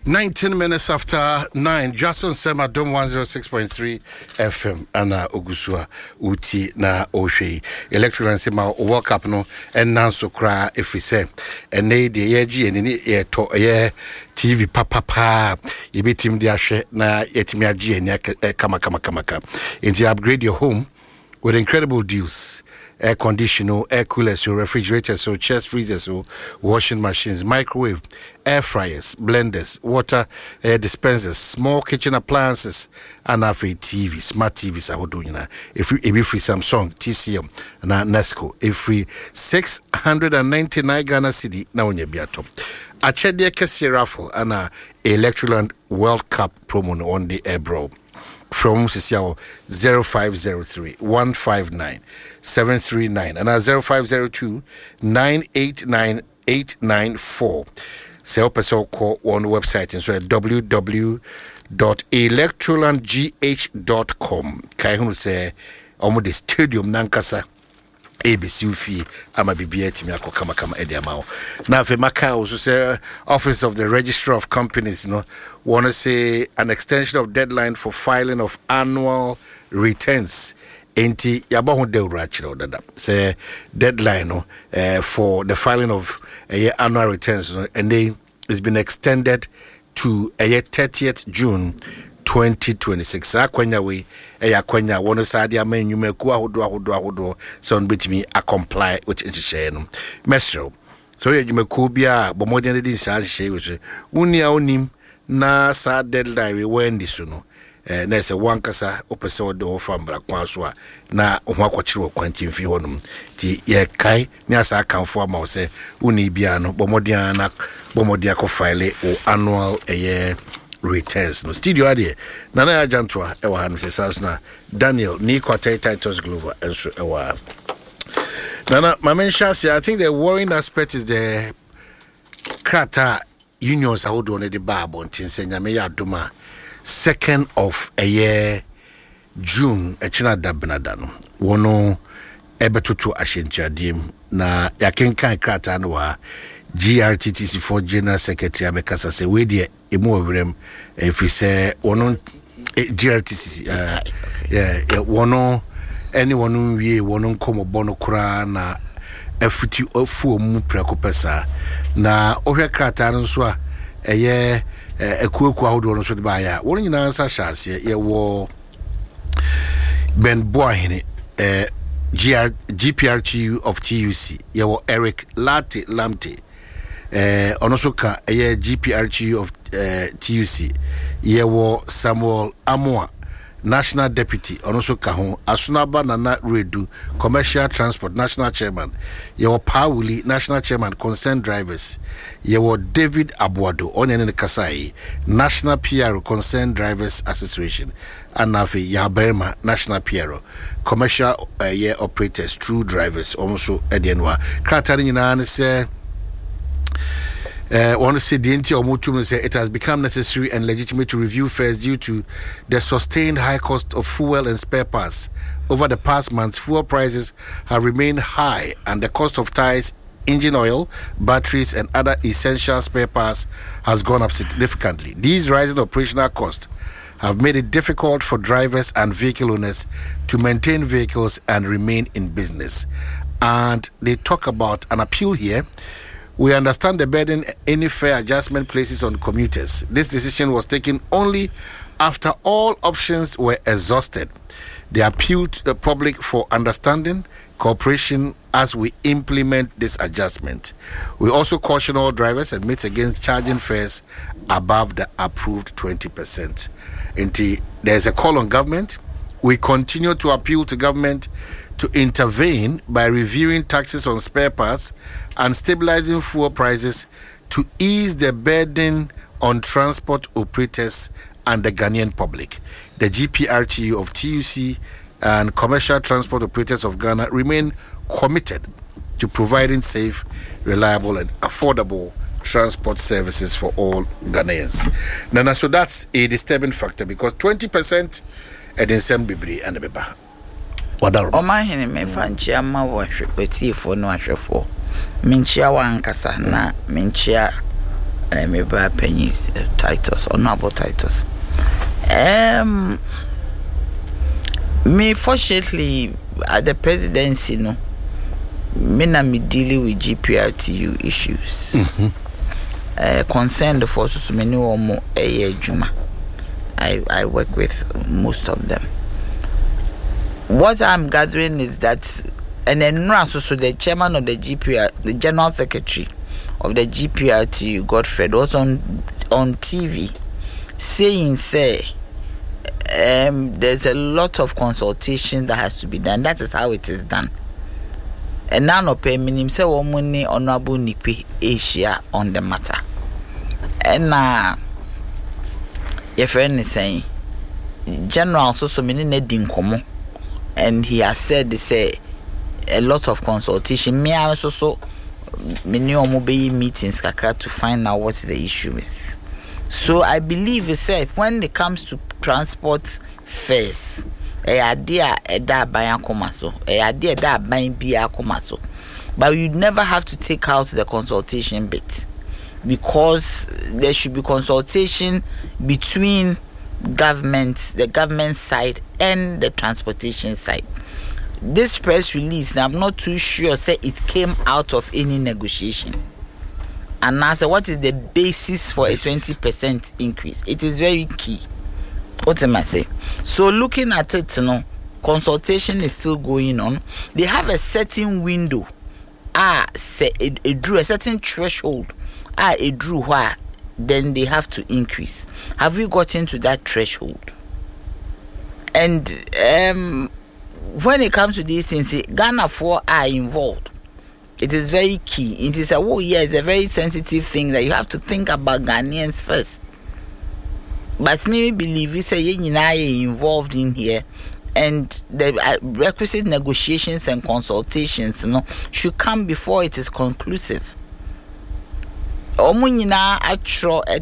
19 minutes after 9, Jason Sema Dom 106.3 FM Ana Ogusua Uti na Oshei Electoral and Sema World Cup no and Nanso Kra if we say and they the yeji and ye to ye TV papa ye be team dia she na yetimia ji and kama and you upgrade your home with incredible deals. Air conditioner, air coolers, so refrigerators, so chest freezers, so washing machines, microwave, air fryers, blenders, water air dispensers, small kitchen appliances, and a TV, smart TVs. I would do if you free Samsung, TCM, and Nesco, if free 699 Ghana cedi now on your biato. A chedia kesi raffle and a Electroland World Cup promo on the air bro. From Sisiao 0503 159 739 and 0502 989 894. Say up us call on website and so at www.electrolandgh.com. Kaihun say omo the stadium nankasa ABC fee ama bibia timi akokama ediamao na fe maka also say Office of the Registrar of Companies want to say an extension of deadline for filing of annual returns enti yaba ho dewra chiro dada say deadline for the filing of annual returns and they has been extended to 30th June 2026. Akwanya we akwanya wono sade amanyume ku ahodo so betimi a comply with nhye no mesro so yejumeku bia bomodin dey sa hye we so unia onim na sa deadline we wendi so no na se wankasa opese odo fambra kwanso a na ho akwachiro kwantimfi honum ti ye kai ni asa kanfo ama se uni bia no bomodin ko file o annual returns no studio ade nana agentwa ewa hanu se na Daniel ni kwata Titus Glover enso ewa nana mamensha say I think the worrying aspect is the krata unions ahodo on the babo ntinsenya me ya doma 2nd of June echina dabnada no wono ebetoto ahyentuadiem na yakenkan krata no wa GRTTC for General Secretary Abekasa say we dey emu obrem if we say one GRTC one anyone we one komo bono kura na efuti ofu mu prekopesa na ohwe krata no so a ekuoku ahodo no so de ba ya won nyina ansa hyase ye wo Ben Boahene GPRTU of TUC ye wo Eric Lamte onosoka GPRTU of TUC yewo Samuel Amoa National Deputy onosoka ho Asunaba Nana Redu Commercial Transport National Chairman yewo Pawuli National Chairman Concerned Drivers yewo David Abuado onene Kasai National PRO Concerned Drivers Association anafi Yaberma National PRO Commercial Operators True Drivers also edienwa kratani nyina ne se want to say the NT Omotum say it has become necessary and legitimate to review fares due to the sustained high cost of fuel and spare parts. Over the past months, fuel prices have remained high and the cost of tires, engine oil, batteries and other essential spare parts has gone up significantly. These rising operational costs have made it difficult for drivers and vehicle owners to maintain vehicles and remain in business. And they talk about an appeal here. We understand the burden any fare adjustment places on commuters. This decision was taken only after all options were exhausted. They appeal to the public for understanding, cooperation as we implement this adjustment. We also caution all drivers and admit against charging fares above the approved 20%. Indeed, there's a call on government. We continue to appeal to government to intervene by reviewing taxes on spare parts and stabilizing fuel prices to ease the burden on transport operators and the Ghanaian public. The GPRTU of TUC and Commercial Transport Operators of Ghana remain committed to providing safe, reliable and affordable transport services for all Ghanaians. Nana, so that's a disturbing factor because 20% at the same Bibri and the Beba. Oma hene me fanchia ma wo hwepeti fo no ahwefo menchia wankasa na menchia Maybe pennies, Titus, Honorable Titus. Me, fortunately, at the presidency, me dealing with GPRTU issues. Concerned for so many or more a year Juma. I work with most of them. What I'm gathering is that, and then also the chairman of the GPR, the general secretary of the GPRTU, Godfred, was on TV saying, there's a lot of consultation that has to be done. That is how it is done. And now no pay minim say money Honorable Nipe Asia on the matter. And your friend is saying General so many needing komo, and he has said a lot of consultation. Me also many omobe meetings kakra to find out what the issue is. So I believe when it comes to transport fares, idea that buy komaso, idea that buy bia komaso, but you never have to take out the consultation bit, because there should be consultation between the government side and the transportation side. This press release, I'm not too sure it came out of any negotiation. And now, what is the basis for a 20% increase? It is very key. What am I saying? So looking at it, consultation is still going on. They have a certain window. It drew a certain threshold. It drew where then they have to increase. Have we gotten to that threshold? And when it comes to these things, Ghana 4 are involved. It is very key. It is it's a very sensitive thing that you have to think about Ghanaians first. But me believe we say you involved in here, and the requisite negotiations and consultations should come before it is conclusive.